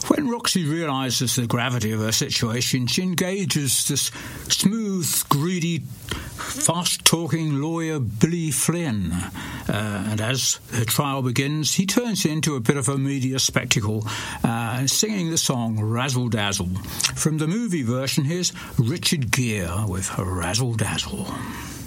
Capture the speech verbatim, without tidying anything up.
When Roxy realises the gravity of her situation, she engages this smooth, greedy, fast-talking lawyer Billy Flynn. Uh, and as her trial begins, he turns into a bit of a media spectacle, uh, singing the song Razzle Dazzle. From the movie version, here's Richard Gere with Razzle Dazzle.